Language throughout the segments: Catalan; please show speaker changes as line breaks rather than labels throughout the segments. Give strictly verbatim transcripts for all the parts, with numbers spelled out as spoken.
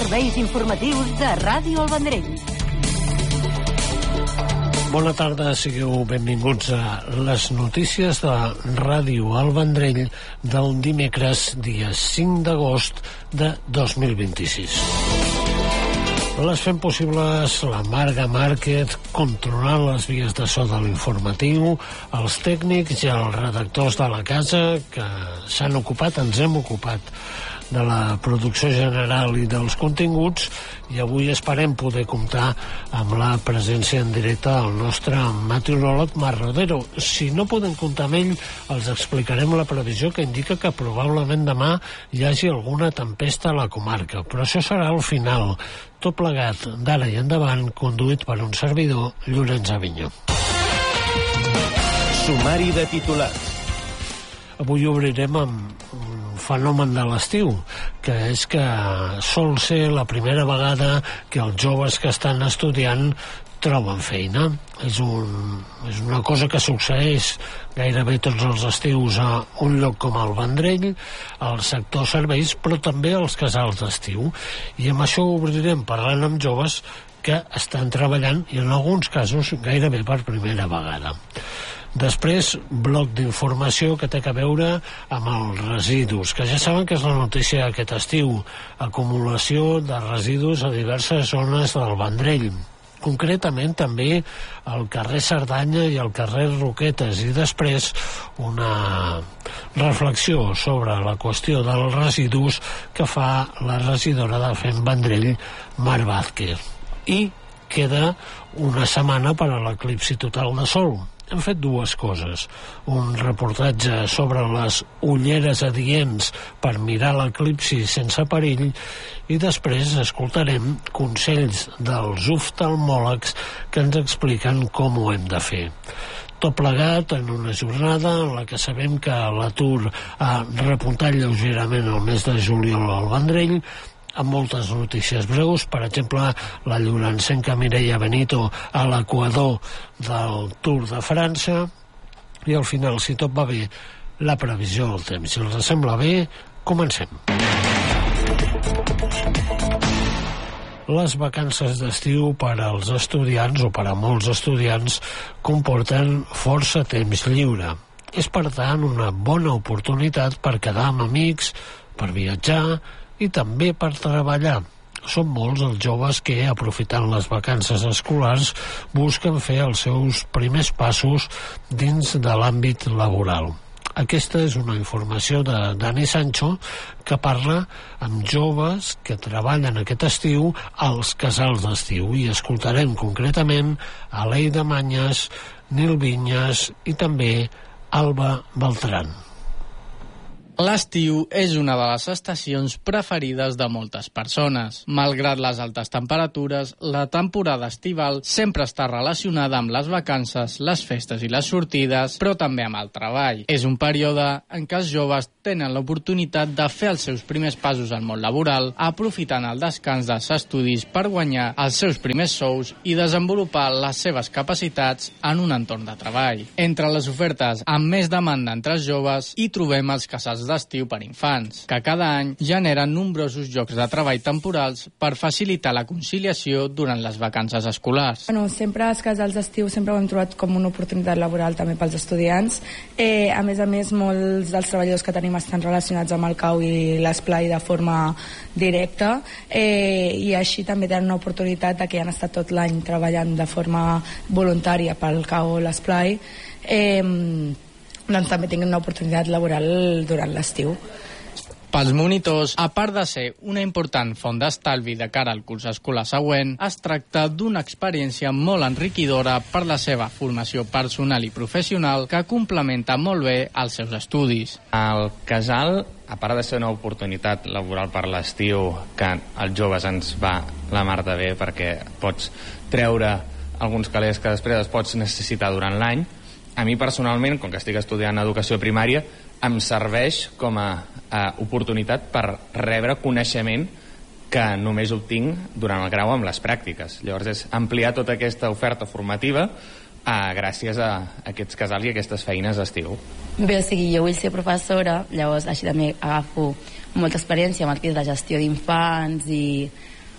serveis informatius de Ràdio El Vendrell.
Bona tarda, sigueu benvinguts a les notícies de Ràdio El Vendrell del dimecres, dia cinc d'agost de dos mil vint-i-sis. Les fem possibles la Marga Márquez, controlant les vies de so de l'informatiu, els tècnics i els redactors de la casa que s'han ocupat, ens hem ocupat de la producció general i dels continguts, i avui esperem poder comptar amb la presència en directe del nostre meteoròleg Marc Rodero. Si no podem comptar amb ell, els explicarem la previsió que indica que probablement demà hi hagi alguna tempesta a la comarca, però això serà al final. Tot plegat d'ara i endavant, conduït per un servidor, Llorenç Avinyó.
Sumari de titulars.
Avui obrirem amb un fenomen de l'estiu, que és que sol ser la primera vegada que els joves que estan estudiant troben feina. És, un, és una cosa que succeeix gairebé tots els estius a un lloc com el Vendrell, al sector serveis, però també als casals d'estiu. I amb això obrirem parlant amb joves que estan treballant i en alguns casos gairebé per primera vegada. Després, bloc d'informació que té a veure amb els residus, que ja saben que és la notícia d'aquest estiu. Acumulació de residus a diverses zones del Vendrell. Concretament també al carrer Cerdanya i al carrer Roquetes, i després una reflexió sobre la qüestió dels residus que fa la regidora de Fem Vendrell, Mar Vázquez. I queda una setmana per a l'eclipsi total de sol. Hem fet dues coses: un reportatge sobre les ulleres adients per mirar l'eclipsi sense perill, i després escoltarem consells dels oftalmòlegs que ens expliquen com ho hem de fer. Tot plegat en una jornada en la que sabem que l'atur ha repuntat lleugerament el mes de juliol al Vendrell, amb moltes notícies breus, per exemple, la llorencenca Mireia Benito a l'equador del Tour de França, i al final, si tot va bé, la previsió del temps. Si els sembla bé, comencem. Les vacances d'estiu per als estudiants, o per a molts estudiants, comporten força temps lliure. És, per tant, una bona oportunitat per quedar amb amics, per viatjar i també per treballar. Són molts els joves que, aprofitant les vacances escolars, busquen fer els seus primers passos dins de l'àmbit laboral. Aquesta és una informació de Dani Sancho, que parla amb joves que treballen aquest estiu als casals d'estiu, i escoltarem concretament a Leida Manyes, Nil Vinyes i també Alba Beltran.
L'estiu és una de les estacions preferides de moltes persones. Malgrat les altes temperatures, la temporada estival sempre està relacionada amb les vacances, les festes i les sortides, però també amb el treball. És un període en què els joves tenen l'oportunitat de fer els seus primers passos al món laboral, aprofitant el descans dels estudis per guanyar els seus primers sous i desenvolupar les seves capacitats en un entorn de treball. Entre les ofertes amb més demanda entre els joves hi trobem els casals d'estiu per infants, que cada any generen nombrosos llocs de treball temporals per facilitar la conciliació durant les vacances escolars.
Bueno, sempre els casals d'estiu sempre ho hem trobat com una oportunitat laboral també pels estudiants. Eh, a més a més, molts dels treballadors que tenim estan relacionats amb el C A U i l'esplai de forma directa, eh, i així també tenen una oportunitat de que han estat tot l'any treballant de forma voluntària pel C A U o l'esplai. Eh, doncs també tinguin una oportunitat laboral durant l'estiu.
Pels monitors, a part de ser una important font d'estalvi de cara al curs escolar següent, es tracta d'una experiència molt enriquidora per la seva formació personal i professional que complementa molt bé els seus estudis.
El casal, a part de ser una oportunitat laboral per l'estiu, que als joves ens va la mar de bé perquè pots treure alguns calés que després es pots necessitar durant l'any, a mi personalment, com que estic estudiant educació primària, em serveix com a, a oportunitat per rebre coneixement que només obtinc durant el grau amb les pràctiques. Llavors és ampliar tota aquesta oferta formativa eh, gràcies a aquests casals i aquestes feines d'estiu.
Bé, o sigui, jo vull ser professora, llavors així també agafo molta experiència amb el que és la gestió d'infants i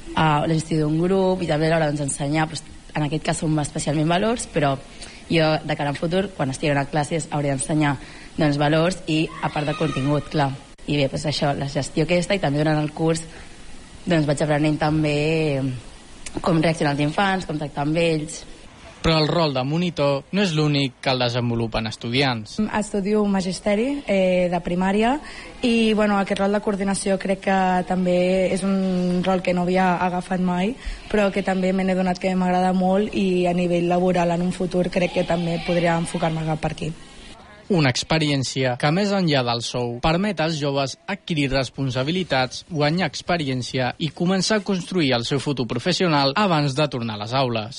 uh, la gestió d'un grup i també a l'hora d'ensenyar, doncs, en aquest cas són especialment valors, però jo de cara al futur, quan estigui a classes, hauré d'ensenyar doncs, valors i a part de contingut, clar. I bé, doncs això, la gestió aquesta, i també durant el curs doncs, vaig aprenent també com reaccionar als infants, com tractar amb ells.
Però el rol de monitor no és l'únic que el desenvolupen estudiants.
Estudio magisteri eh, de primària i bueno, aquest rol de coordinació crec que també és un rol que no havia agafat mai, però que també me n'he donat que m'agrada molt i a nivell laboral en un futur crec que també podria enfocar-me per aquí.
Una experiència que, més enllà del sou, permet als joves adquirir responsabilitats, guanyar experiència i començar a construir el seu futur professional abans de tornar a les aules.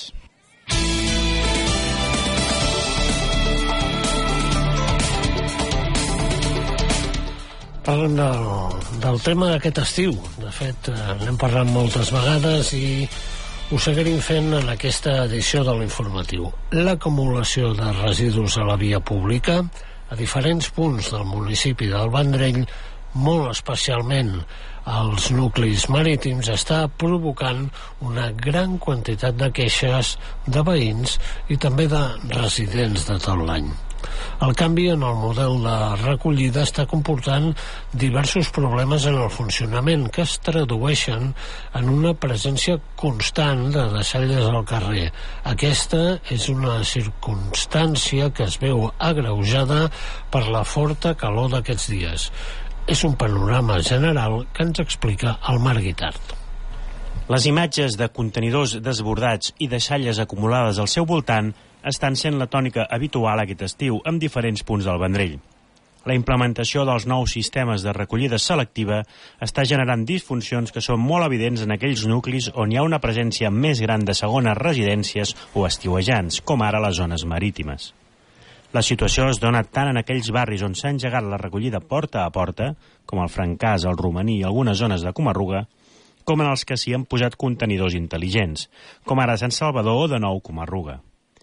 Parlem del, del tema d'aquest estiu. De fet, n'hem parlat moltes vegades i ho seguirem fent en aquesta edició de l'informatiu. L'acumulació de residus a la via pública a diferents punts del municipi del Vendrell, molt especialment als nuclis marítims, està provocant una gran quantitat de queixes de veïns i també de residents de tot l'any. El canvi en el model de recollida està comportant diversos problemes en el funcionament que es tradueixen en una presència constant de deixalles al carrer. Aquesta és una circumstància que es veu agreujada per la forta calor d'aquests dies. És un panorama general que ens explica el Marc Guitart.
Les imatges de contenidors desbordats i deixalles acumulades al seu voltant estan sent la tònica habitual aquest estiu en diferents punts del Vendrell. La implementació dels nous sistemes de recollida selectiva està generant disfuncions que són molt evidents en aquells nuclis on hi ha una presència més gran de segones residències o estiuejants, com ara les zones marítimes. La situació es dona tant en aquells barris on s'ha engegat la recollida porta a porta, com el Francàs, el Romaní i algunes zones de Comarruga, com en els que s'hi han posat contenidors intel·ligents, com ara Sant Salvador o de nou Comarruga.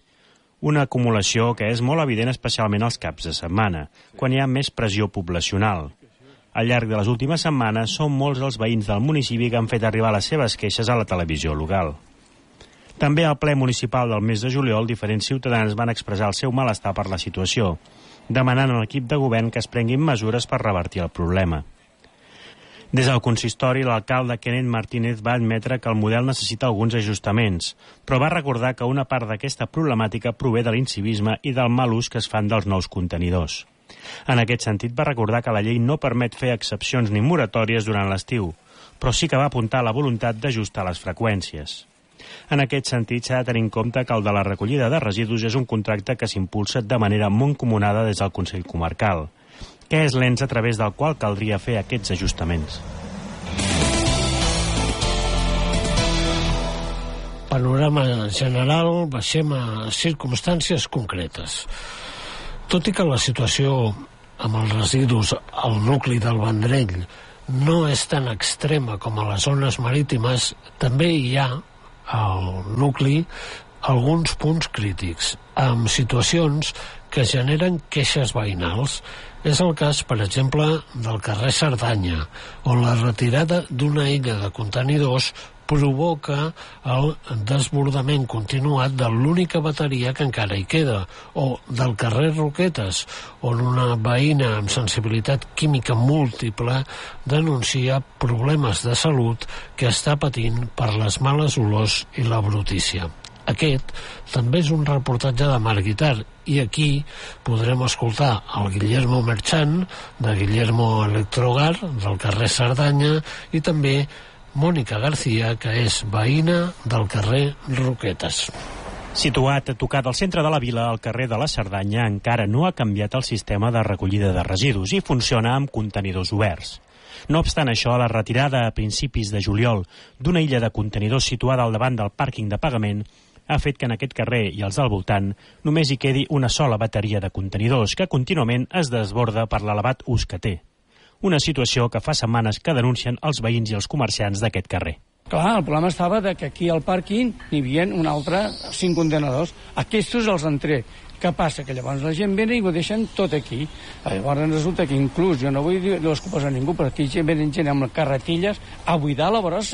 Una acumulació que és molt evident especialment als caps de setmana, quan hi ha més pressió poblacional. Al llarg de les últimes setmanes són molts els veïns del municipi que han fet arribar les seves queixes a la televisió local. També al ple municipal del mes de juliol, diferents ciutadans van expressar el seu malestar per la situació, demanant a l'equip de govern que es prenguin mesures per revertir el problema. Des del consistori, l'alcalde Kenneth Martínez va admetre que el model necessita alguns ajustaments, però va recordar que una part d'aquesta problemàtica prové de l'incivisme i del mal ús que es fan dels nous contenidors. En aquest sentit, va recordar que la llei no permet fer excepcions ni moratòries durant l'estiu, però sí que va apuntar la voluntat d'ajustar les freqüències. En aquest sentit, s'ha de tenir en compte que el de la recollida de residus és un contracte que s'impulsa de manera mancomunada des del Consell Comarcal, que és l'ens a través del qual caldria fer aquests ajustaments.
Panorama general, baixem a circumstàncies concretes. Tot i que la situació amb els residus al nucli del Vendrell no és tan extrema com a les zones marítimes, també hi ha al nucli alguns punts crítics, amb situacions que generen queixes veïnals. És el cas, per exemple, del carrer Cerdanya, on la retirada d'una illa de contenidors provoca el desbordament continuat de l'única bateria que encara hi queda, o del carrer Roquetes, on una veïna amb sensibilitat química múltiple denuncia problemes de salut que està patint per les males olors i la brutícia. Aquest també és un reportatge de Marc Guitart i aquí podrem escoltar el Guillermo Merchant de Guillermo Electrogar del carrer Cerdanya i també Mònica García, que és veïna del carrer Roquetes.
Situat a tocar del centre de la vila, el carrer de la Cerdanya encara no ha canviat el sistema de recollida de residus i funciona amb contenidors oberts. No obstant això, la retirada a principis de juliol d'una illa de contenidors situada al davant del pàrquing de pagament ha fet que en aquest carrer i els del voltant només hi quedi una sola bateria de contenidors que contínuament es desborda per l'elevat ús que té. Una situació que fa setmanes que denuncien els veïns i els comerciants d'aquest carrer.
Clar, el problema estava de que aquí al pàrquing n'hi havia un altre cinc contenedors. Aquests els han tret. Què passa? Que llavors la gent ve i ho deixen tot aquí. Llavors resulta que inclús, jo no vull dir les culpes a ningú, però aquí venen gent amb carretilles a buidar la brossa.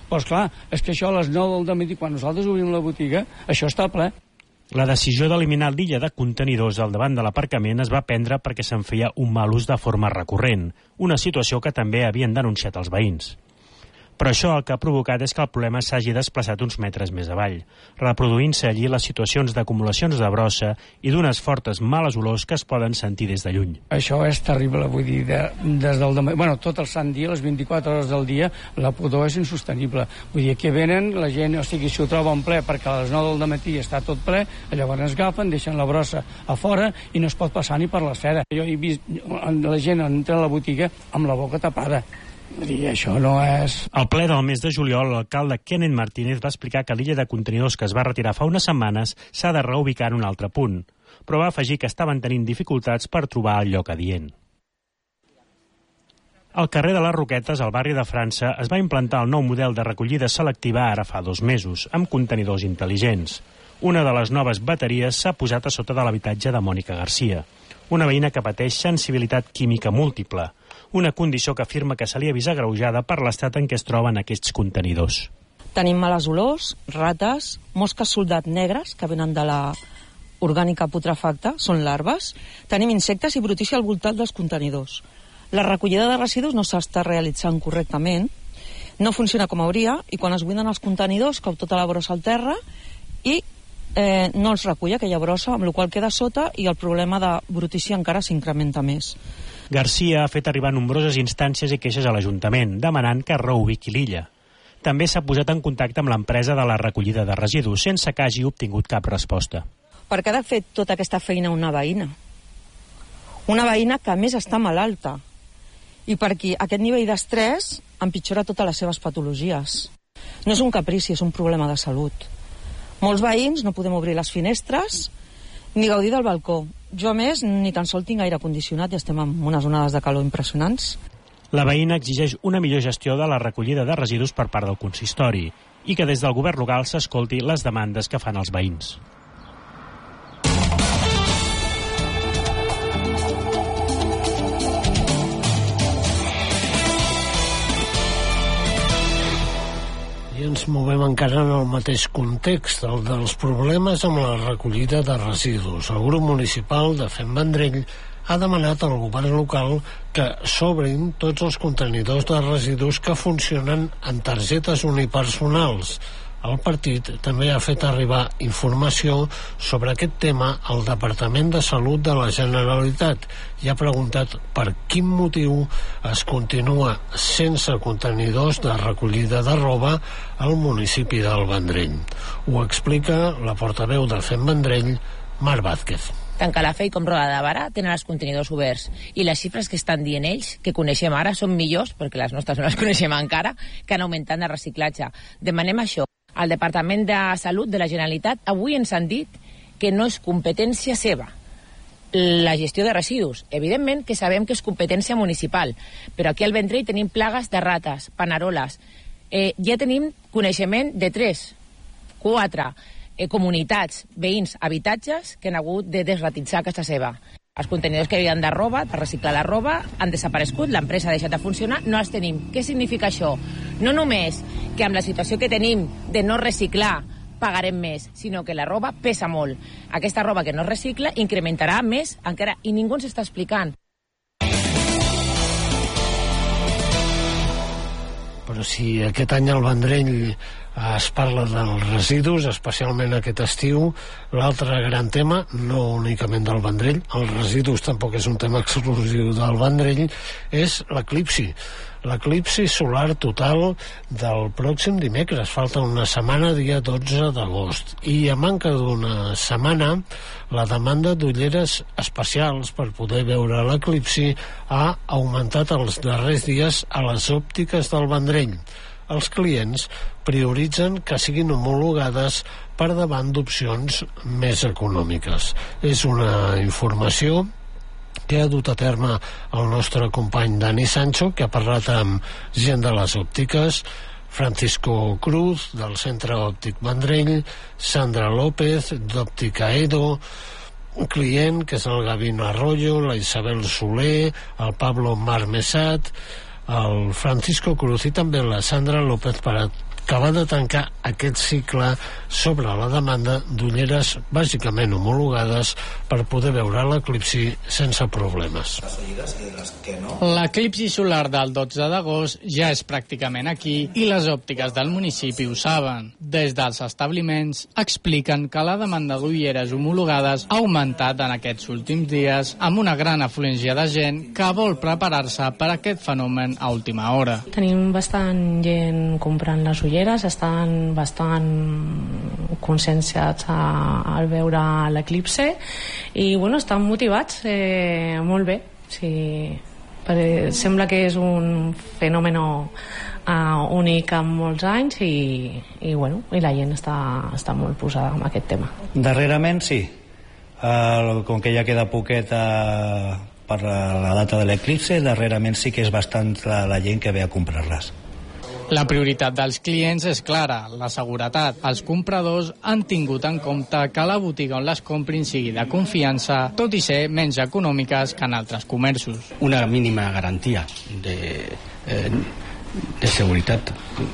Però, esclar, és que això a les nou del matí, quan nosaltres obrim la botiga, això està ple.
La decisió d'eliminar l'illa de contenidors al davant de l'aparcament es va prendre perquè se'n feia un mal ús de forma recurrent, una situació que també havien denunciat els veïns. Però això el que ha provocat és que el problema s'hagi desplaçat uns metres més avall, reproduint-se allí les situacions d'acumulacions de brossa i d'unes fortes males olors que es poden sentir des de lluny.
Això és terrible, vull dir, de, des del dematí, bueno, tot el sant dia, les vint-i-quatre hores del dia, la pudor és insostenible. Vull dir, que venen, la gent, o sigui, s'ho troba en ple perquè a les nou del dematí està tot ple, llavors es agafen, deixen la brossa a fora i no es pot passar ni per l'esfera. Jo he vist la gent entra a la botiga amb la boca tapada. I això no és...
Al ple del mes de juliol, l'alcalde Kenneth Martínez va explicar que l'illa de contenidors que es va retirar fa unes setmanes s'ha de reubicar en un altre punt, però va afegir que estaven tenint dificultats per trobar el lloc adient. Al carrer de les Roquetes, al barri de França, es va implantar el nou model de recollida selectiva ara fa dos mesos, amb contenidors intel·ligents. Una de les noves bateries s'ha posat a sota de l'habitatge de Mònica Garcia, una veïna que pateix sensibilitat química múltiple, una condició que afirma que se li ha vist agreujada per l'estat en què es troben aquests contenidors.
Tenim males olors, rates, mosques soldat negres que venen de la orgànica putrefacta, són larves, tenim insectes i brutícia al voltant dels contenidors. La recollida de residus no s'està realitzant correctament, no funciona com hauria i quan es buiden els contenidors cau tota la brossa al terra i eh, no els recull aquella brossa, amb la qual queda sota i el problema de brutícia encara s'incrementa més.
Garcia ha fet arribar nombroses instàncies i queixes a l'Ajuntament, demanant que es reubiqui l'illa. També s'ha posat en contacte amb l'empresa de la recollida de residus, sense que hagi obtingut cap resposta.
Per què ha de fer tota aquesta feina una veïna? Una veïna que a més està malalta i perquè aquest nivell d'estrès empitjora totes les seves patologies. No és un caprici, és un problema de salut. Molts veïns no podem obrir les finestres ni gaudir del balcó. Jo, a més, ni tan sol tinc aire condicionat i estem amb unes onades de calor impressionants.
La veïna exigeix una millor gestió de la recollida de residus per part del consistori i que des del govern local s'escolti les demandes que fan els veïns.
I ens movem encara en el mateix context, el dels problemes amb la recollida de residus. El grup municipal de Fem Vendrell ha demanat al govern local que s'obrin tots els contenidors de residus que funcionen en targetes unipersonals. El partit també ha fet arribar informació sobre aquest tema al Departament de Salut de la Generalitat i ha preguntat per quin motiu es continua sense contenidors de recollida de roba al municipi del Vendrell. Ho explica la portaveu de Fem Vendrell, Mar Vázquez.
Tant Calafell com Roda de Barà tenen els contenidors oberts i les xifres que estan dient ells, que coneixem ara, són millors, perquè les nostres no les coneixem encara, que han augmentat de reciclatge. Demanem això. Al Departament de Salut de la Generalitat avui ens han dit que no és competència seva la gestió de residus. Evidentment que sabem que és competència municipal, però aquí al Vendrell tenim plagues de rates, paneroles. Eh, ja tenim coneixement de tres, quatre eh, comunitats, veïns, habitatges que han hagut de desratitzar casa seva. Els contenidors que havien de roba, de reciclar la roba, han desaparegut, l'empresa ha deixat de funcionar, no els tenim. Què significa això? No només que amb la situació que tenim de no reciclar pagarem més, sinó que la roba pesa molt. Aquesta roba que no es recicla incrementarà més encara, i ningú ens està explicant.
Però si aquest any al Vendrell es parla dels residus, especialment aquest estiu, l'altre gran tema, no únicament del Vendrell, els residus tampoc és un tema exclusiu del Vendrell, és l'eclipsi. L'eclipsi solar total del pròxim dimecres. Falta una setmana, dia dotze d'agost. I a manca d'una setmana, la demanda d'ulleres especials per poder veure l'eclipsi ha augmentat els darrers dies a les òptiques del Vendrell. Els clients prioritzen que siguin homologades per davant d'opcions més econòmiques. És una informació que ha dut a terme el nostre company Dani Sancho, que ha parlat amb gent de les òptiques, Francisco Cruz, del Centre Òptic Vendrell, Sandra López, d'Òptica Edo, un client, que és el Gavino Arroyo, la Isabel Soler, el Pablo Marmesat, el Francisco Cruz i també la Sandra López, per que va de tancar aquest cicle sobre la demanda d'ulleres bàsicament homologades per poder veure l'eclipsi sense problemes.
L'eclipsi solar del dotze d'agost ja és pràcticament aquí i les òptiques del municipi ho saben. Des dels establiments expliquen que la demanda d'ulleres homologades ha augmentat en aquests últims dies amb una gran afluència de gent que vol preparar-se per a aquest fenomen a última hora.
Tenim bastant gent comprant les ulleres, estan bastant conscienciats a, al veure l'eclipse i bueno, estan motivats eh, molt bé. Sí, perquè sembla que és un fenomen uh, únic en molts anys i, i, bueno, i la gent està, està molt posada en aquest tema.
Darrerament sí, uh, com que ja queda poquet uh, per la, la data de l'eclipse, darrerament sí que és bastant la, la gent que ve a comprar-les.
La prioritat dels clients és clara, la seguretat. Els compradors han tingut en compte que la botiga on les comprin sigui de confiança, tot i ser menys econòmiques que en altres comerços.
Una mínima garantia de, eh, de seguretat.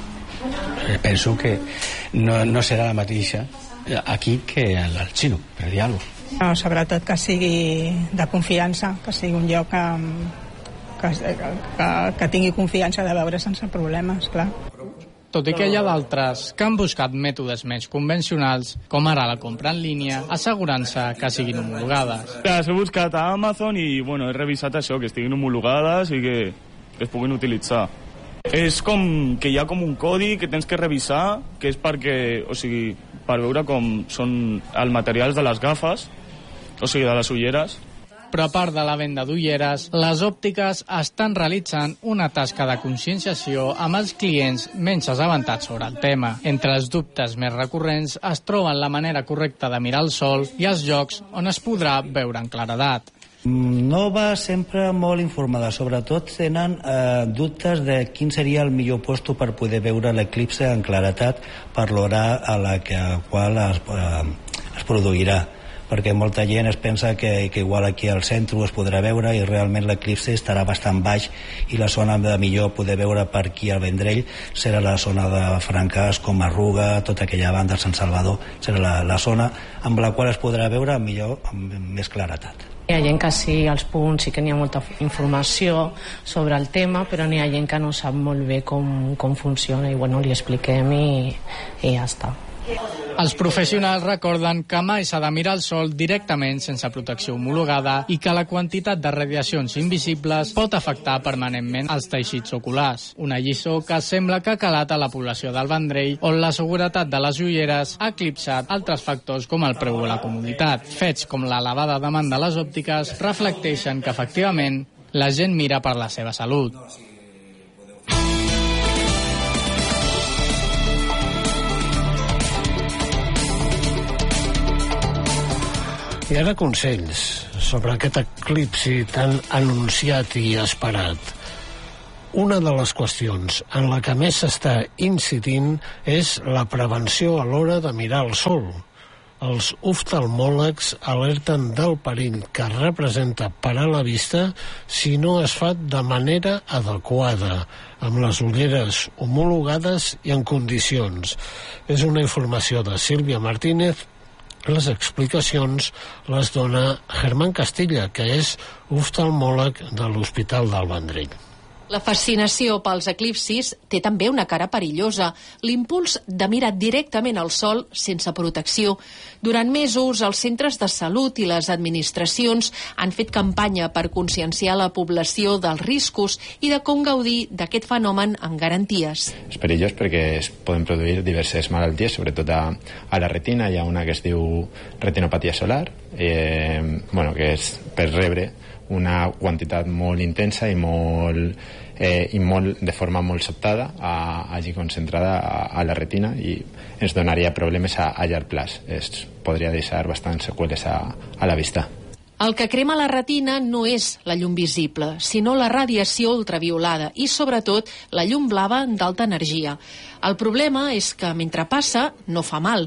Penso que no, no serà la mateixa aquí que al xino, per dir alguna cosa.
No, sobretot que sigui de confiança, que sigui un lloc amb... Que, que, que tingui confiança de veure sense problemes, clar.
Tot i que hi ha d'altres que han buscat mètodes més convencionals, com ara la compra en línia, assegurant-se que siguin homologades.
Les he buscat a Amazon i bueno, he revisat això, que estiguin homologades i que es puguin utilitzar. És com que hi ha com un codi que tens que revisar, que és perquè, o sigui, per veure com són els materials de les gafes, o sigui, de les ulleres.
Però a part de la venda d'ulleres, les òptiques estan realitzant una tasca de conscienciació amb els clients menys assabentats sobre el tema. Entre els dubtes més recurrents es troben la manera correcta de mirar el sol i els llocs on es podrà veure en claredat.
No va sempre molt informada, sobretot tenen eh, dubtes de quin seria el millor lloc per poder veure l'eclipse en claredat per l'hora a la que, a qual es, eh, es produirà, perquè molta gent es pensa que, que igual aquí al centre es podrà veure i realment l'eclipse estarà bastant baix i la zona de millor poder veure per aquí al Vendrell serà la zona de Francàs, com Arruga, tota aquella banda de Sant Salvador, serà la, la zona amb la qual es podrà veure millor, amb més claretat.
Hi ha gent que sí, als punts sí que n'hi ha molta informació sobre el tema, però n'hi ha gent que no sap molt bé com, com funciona i bueno, li expliquem i, i ja està.
Els professionals recorden que mai s'ha de mirar el sol directament sense protecció homologada i que la quantitat de radiacions invisibles pot afectar permanentment els teixits oculars. Una lliçó que sembla que ha calat a la població del Vendrell, on la seguretat de les ulleres ha eclipsat altres factors com el preu o la comoditat. Fets com l'elevada demanda a les òptiques reflecteixen que efectivament la gent mira per la seva salut.
I ara consells sobre aquest eclipsi tan anunciat i esperat. Una de les qüestions en la que més s'està incidint és la prevenció a l'hora de mirar el sol. Els oftalmòlegs alerten del perill que representa per a la vista si no es fa de manera adequada, amb les ulleres homologades i en condicions. És una informació de Sílvia Martínez. Les explicacions les dona Germán Castilla, que és oftalmòleg de l'Hospital del Vendrell.
La fascinació pels eclipsis té també una cara perillosa, l'impuls de mirar directament al sol sense protecció. Durant mesos, els centres de salut i les administracions han fet campanya per conscienciar la població dels riscos i de com gaudir d'aquest fenomen amb garanties.
És perillós perquè es poden produir diverses malalties, sobretot a, a la retina. Hi ha una que es diu retinopatia solar, eh, bueno, que és per rebre una quantitat molt intensa i molt, eh, i molt de forma molt sobtada a, allí concentrada a, a la retina i ens donaria problemes a, a llarg plaç. Es podria deixar bastants seqüeles a, a la vista.
El que crema la retina no és la llum visible, sinó la radiació ultraviolada i, sobretot, la llum blava d'alta energia. El problema és que, mentre passa, no fa mal.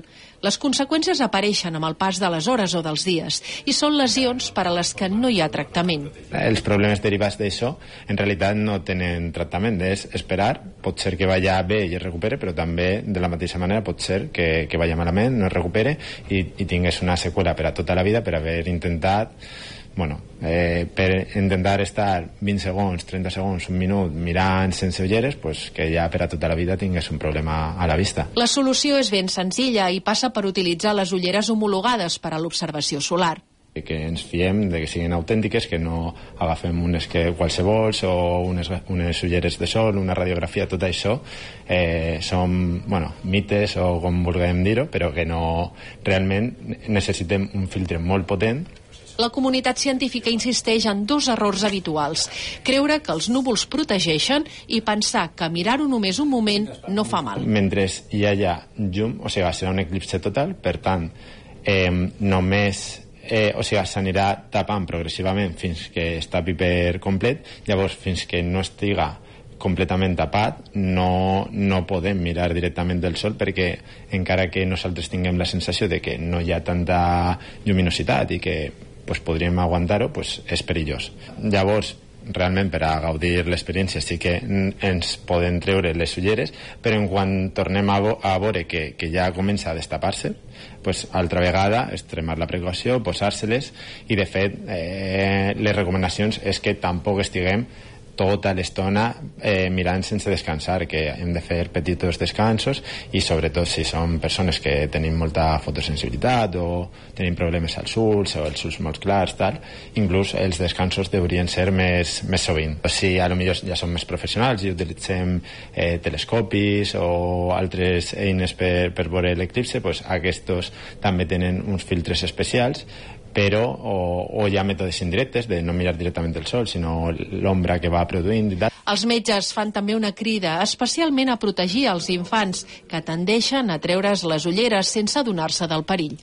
Les conseqüències apareixen amb el pas de les hores o dels dies i són lesions per a les que no hi ha tractament.
Els problemes derivats d'això en realitat no tenen tractament, és esperar, pot ser que vaya bé i es recupere, però també de la mateixa manera pot ser que, que vaya malament, no es recupere i, i tingués una seqüela per a tota la vida per haver intentat bueno, eh, per intentar estar vint segons, trenta segons, un minut mirant sense ulleres, pues que ja per a tota la vida tingués un problema a la vista.
La solució és ben senzilla i passa per utilitzar les ulleres homologades per a l'observació solar.
Que ens fiem de que siguin autèntiques, que no agafem unes que qualsevols o unes, unes ulleres de sol, una radiografia, tot això eh, són bueno, mites o com vulguem dir-ho, però que no realment necessitem un filtre molt potent.
La comunitat científica insisteix en dos errors habituals. Creure que els núvols protegeixen i pensar que mirar-ho només un moment no fa mal.
Mentre hi hagi llum, o sigui, serà un eclipse total, per tant, eh, només eh, o sigui, s'anirà tapant progressivament fins que es tapi per complet, llavors fins que no estiga completament tapat no, no podem mirar directament del sol perquè encara que nosaltres tinguem la sensació de que no hi ha tanta lluminositat i que pues, podríem aguantar-ho, pues, és perillós. Llavors, realment per a gaudir l'experiència sí que ens poden treure les ulleres, però en quan tornem a, a veure que, que ja comença a destapar-se, pues, altra vegada extremar la precaució, posar-se-les i de fet eh, les recomanacions és que tampoc estiguem tota l'estona eh, mirant sense descansar, que hem de fer petits descansos i sobretot si som persones que tenim molta fotosensibilitat o tenim problemes als ulls o els ulls molt clars, tal, inclús els descansos deurien ser més, més sovint. Si a lo millor ja som més professionals i utilitzem eh, telescopis o altres eines per, per veure l'eclipse, pues aquests també tenen uns filtres especials, però o, o hi ha mètodes indirectes de no mirar directament el sol, sinó l'ombra que va produint i tal.
Els metges fan també una crida, especialment a protegir els infants, que tendeixen a treure's les ulleres sense adonar-se del perill.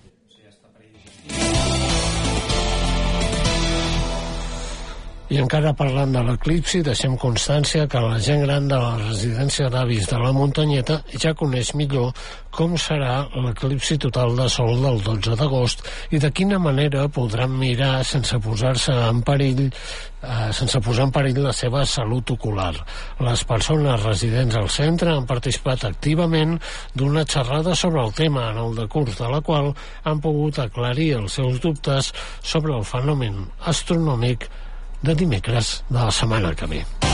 I encara parlant de l'eclipsi, deixem constància que la gent gran de la residència d'avis de la Muntanyeta ja coneix millor com serà l'eclipsi total de sol del dotze d'agost i de quina manera podran mirar sense posar-se en perill eh, sense posar en perill la seva salut ocular. Les persones residents al centre han participat activament d'una xerrada sobre el tema en el decurs de la qual han pogut aclarir els seus dubtes sobre el fenomen astronòmic de dimecres de la setmana que ve.